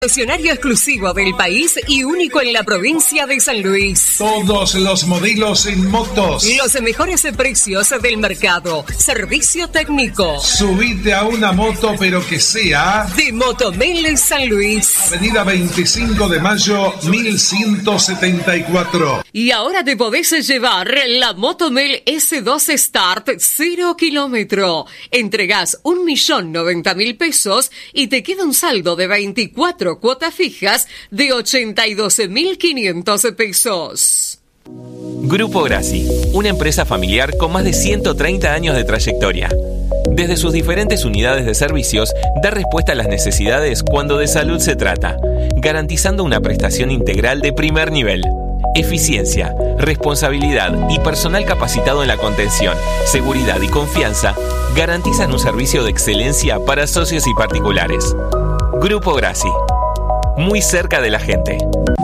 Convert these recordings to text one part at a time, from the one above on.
Concesionario exclusivo del país y único en la provincia de San Luis. Todos los modelos en motos. Los mejores precios del mercado. Servicio técnico. Subite a una moto, pero que sea de Motomel San Luis. Avenida 25 de Mayo, 1174. Y ahora te podés llevar la Motomel S2 Start 0 kilómetro. Entregás 1.090.000 pesos y te queda un saldo de 24 cuotas fijas de 82.500 pesos. Grupo Grassi, una empresa familiar con más de 130 años de trayectoria. Desde sus diferentes unidades de servicios, da respuesta a las necesidades cuando de salud se trata, garantizando una prestación integral de primer nivel. Eficiencia, responsabilidad y personal capacitado en la contención, seguridad y confianza garantizan un servicio de excelencia para socios y particulares. Grupo Grassi, muy cerca de la gente.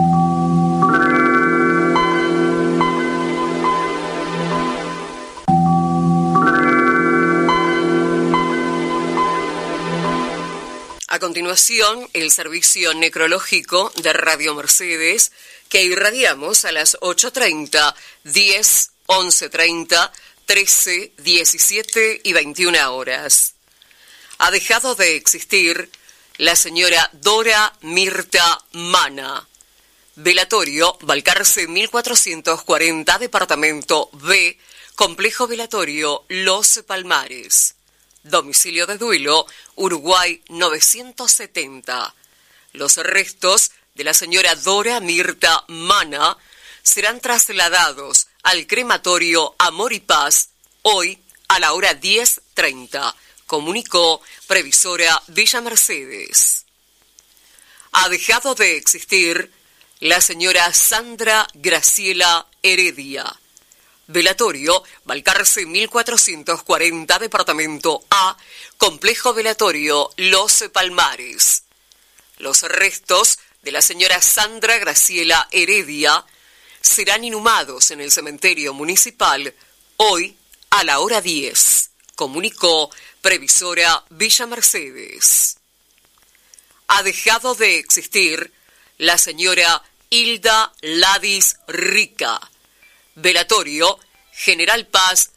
A continuación, el servicio necrológico de Radio Mercedes, que irradiamos a las 8:30, 10, 11:30, 13, 17 y 21 horas. Ha dejado de existir la señora Dora Mirta Mana. Velatorio, Balcarce 1440, Departamento B, Complejo Velatorio Los Palmares. Domicilio de duelo, Uruguay 970. Los restos de la señora Dora Mirta Mana serán trasladados al crematorio Amor y Paz hoy a la hora 10:30. Comunicó Previsora Villa Mercedes. Ha dejado de existir la señora Sandra Graciela Heredia. Velatorio, Balcarce 1440, Departamento A, Complejo Velatorio Los Palmares. Los restos de la señora Sandra Graciela Heredia serán inhumados en el cementerio municipal hoy a la hora 10, comunicó Previsora Villa Mercedes. Ha dejado de existir la señora Hilda Ladis Rica. Velatorio, General Paz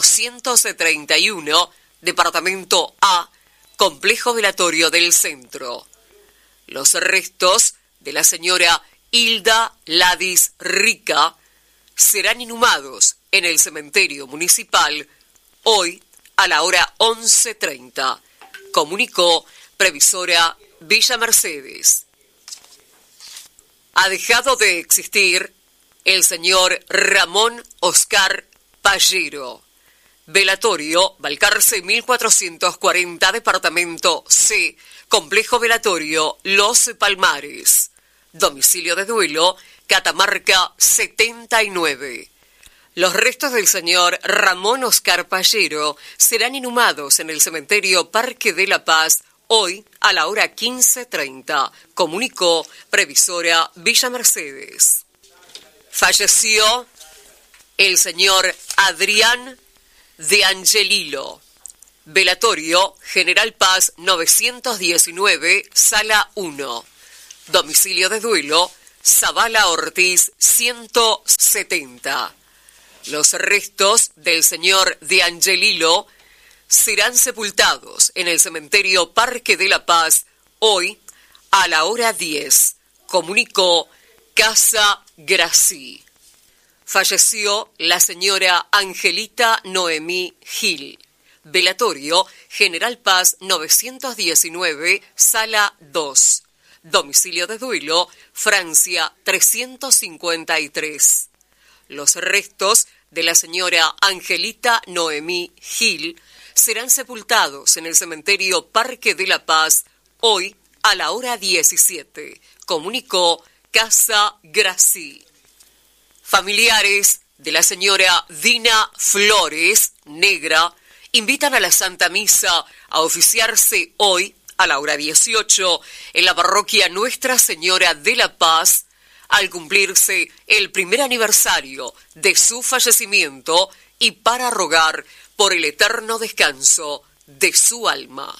231, Departamento A, Complejo Velatorio del Centro. Los restos de la señora Hilda Ladis Rica serán inhumados en el cementerio municipal hoy a la hora 11:30, comunicó Previsora Villa Mercedes. Ha dejado de existir el señor Ramón Oscar Pallero. Velatorio, Balcarce 1440, Departamento C, Complejo Velatorio Los Palmares. Domicilio de duelo, Catamarca 79. Los restos del señor Ramón Oscar Pallero serán inhumados en el cementerio Parque de la Paz hoy a la hora 15:30, comunicó Previsora Villa Mercedes. Falleció el señor Adrián de Angelilo. Velatorio, General Paz 919, Sala 1. Domicilio de duelo, Zavala Ortiz 170. Los restos del señor de Angelilo serán sepultados en el cementerio Parque de la Paz hoy a la hora 10, comunicó Casa Grassi. Falleció la señora Angelita Noemí Gil. Velatorio, General Paz 919, Sala 2. Domicilio de duelo, Francia 353. Los restos de la señora Angelita Noemí Gil serán sepultados en el cementerio Parque de la Paz hoy a la hora 17, comunicó Casa Grassi. Familiares de la señora Dina Flores, negra, invitan a la Santa Misa a oficiarse hoy a la hora 18 en la parroquia Nuestra Señora de la Paz, al cumplirse el primer aniversario de su fallecimiento y para rogar por el eterno descanso de su alma.